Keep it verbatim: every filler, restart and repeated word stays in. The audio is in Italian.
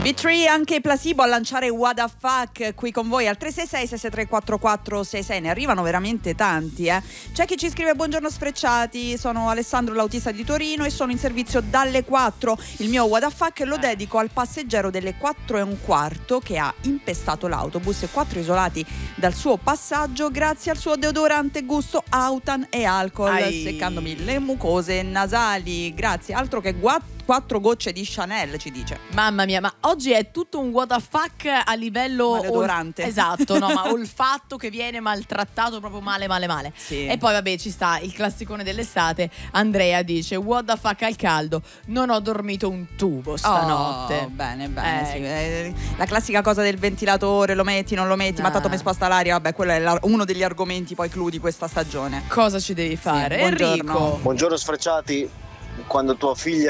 B tre, anche Placebo a lanciare What the Fuck qui con voi al tre sei sei sei sei tre quattro quattro sei sei. Ne arrivano veramente tanti, eh. C'è chi ci scrive: buongiorno sfrecciati, sono Alessandro, l'autista di Torino, e sono in servizio dalle quattro. Il mio What the Fuck lo dedico al passeggero delle quattro e un quarto che ha impestato l'autobus e quattro isolati dal suo passaggio grazie al suo deodorante gusto autan e alcol, Ai. seccandomi le mucose nasali. Grazie, altro che guat- quattro gocce di Chanel, ci dice. Mamma mia, ma oggi è tutto un what the fuck a livello Maleodorante. ol- esatto, no, ma olfatto che viene maltrattato proprio male male male. Sì. E poi vabbè, ci sta il classicone dell'estate. Andrea dice: what the fuck al caldo, non ho dormito un tubo stanotte. Oh, bene, bene, Eh. sì. Eh, la classica cosa del ventilatore, lo metti, non lo metti, No. ma tanto mi sposta l'aria. Vabbè, quello è la- uno degli argomenti poi clou di questa stagione. Cosa ci devi fare? buongiorno. Enrico. Buongiorno sfrecciati, quando tua figlia